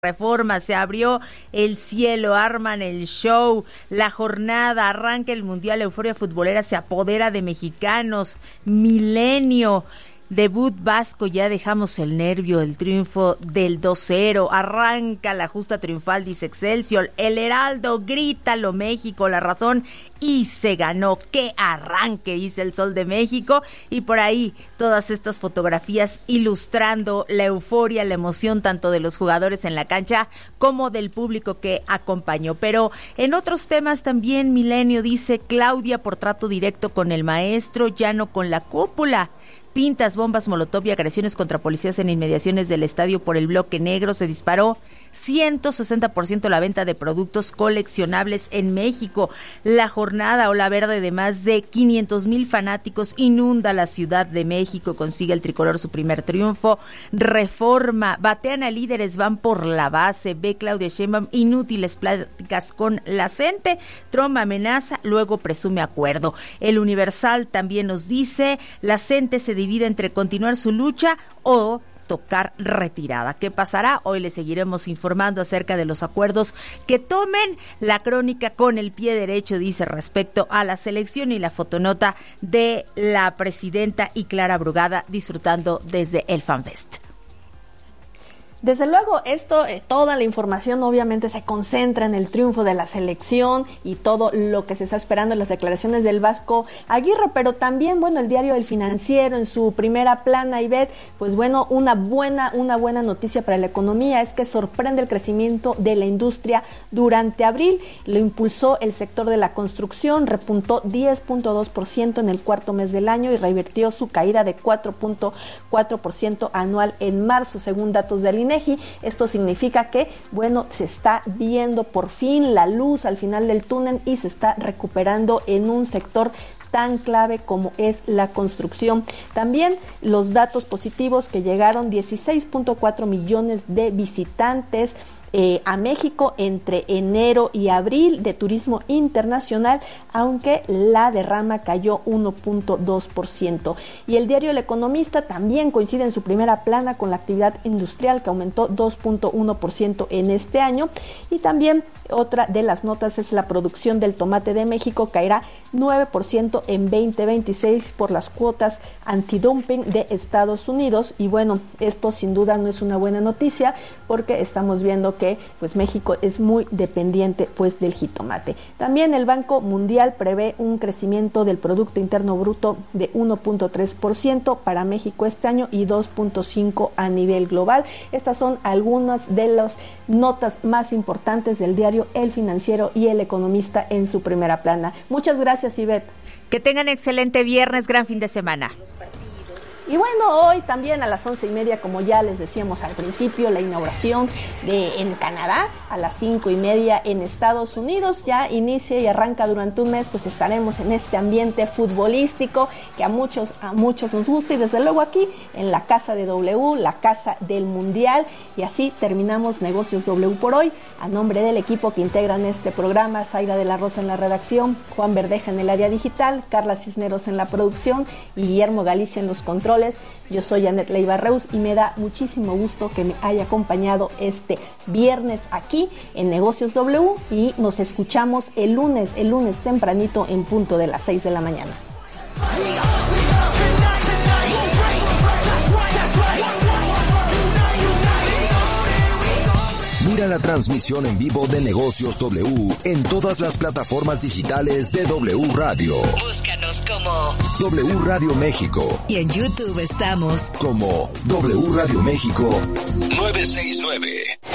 Reforma, se abrió el cielo, arman el show, la jornada, arranca el Mundial, la euforia futbolera se apodera de mexicanos, Milenio, debut vasco, ya dejamos el nervio, el triunfo del 2-0, arranca la justa triunfal, dice Excelsior, el Heraldo, grítalo México, la razón, y se ganó, qué arranque, dice el Sol de México, y por ahí todas estas fotografías ilustrando la euforia, la emoción tanto de los jugadores en la cancha como del público que acompañó. Pero en otros temas también Milenio dice, Claudia por trato directo con el maestro, ya no con la cúpula. Pintas, bombas, molotov y agresiones contra policías en inmediaciones del estadio por el bloque negro. Se disparó 160% la venta de productos coleccionables en México. La jornada ola verde de más de 500,000 fanáticos inunda la Ciudad de México. Consigue el tricolor su primer triunfo. Reforma, batean a líderes, van por la base. Ve Claudia Sheinbaum, inútiles pláticas con la gente. Trump amenaza, luego presume acuerdo. El Universal también nos dice, la gente se divide entre continuar su lucha o tocar retirada. ¿Qué pasará? Hoy le seguiremos informando acerca de los acuerdos que tomen. La crónica con el pie derecho dice respecto a la selección y la fotonota de la presidenta y Clara Brugada disfrutando desde el FanFest. Desde luego, toda la información obviamente se concentra en el triunfo de la selección y todo lo que se está esperando en las declaraciones del Vasco Aguirre, pero también, bueno, el diario El Financiero en su primera plana, Ivette, pues bueno, una buena noticia para la economía es que sorprende el crecimiento de la industria durante abril. Lo impulsó el sector de la construcción, repuntó 10.2% en el cuarto mes del año y revirtió su caída de 4.4% anual en marzo, según datos del INEGI. Esto significa que, bueno, se está viendo por fin la luz al final del túnel y se está recuperando en un sector tan clave como es la construcción. También los datos positivos que llegaron, 16.4 millones de visitantes a México entre enero y abril de turismo internacional, aunque la derrama cayó 1.2%. Y el diario El Economista también coincide en su primera plana con la actividad industrial que aumentó 2.1% en este año. Y también otra de las notas es la producción del tomate de México caerá 9% en 2026 por las cuotas antidumping de Estados Unidos. Y bueno, esto sin duda no es una buena noticia porque estamos viendo que pues México es muy dependiente pues del jitomate. También el Banco Mundial prevé un crecimiento del Producto Interno Bruto de 1.3% para México este año y 2.5% a nivel global. Estas son algunas de las notas más importantes del diario El Financiero y El Economista en su primera plana. Muchas gracias, Ivette. Que tengan excelente viernes, gran fin de semana. Y bueno, hoy también a las 11:30, como ya les decíamos al principio, la inauguración en Canadá, a las 5:30 en Estados Unidos, ya inicia y arranca durante un mes, pues estaremos en este ambiente futbolístico que a muchos nos gusta, y desde luego aquí en la casa de W, la casa del Mundial. Y así terminamos Negocios W por hoy. A nombre del equipo que integran este programa, Zaira de la Rosa en la redacción, Juan Verdeja en el área digital, Carla Cisneros en la producción y Guillermo Galicia en los controles. Yo soy Janet Leiva Reus y me da muchísimo gusto que me haya acompañado este viernes aquí en Negocios W, y nos escuchamos el lunes tempranito en punto de las 6 de la mañana. Mira la transmisión en vivo de Negocios W en todas las plataformas digitales de W Radio. Búscanos como W Radio México. Y en YouTube estamos como W Radio México 969.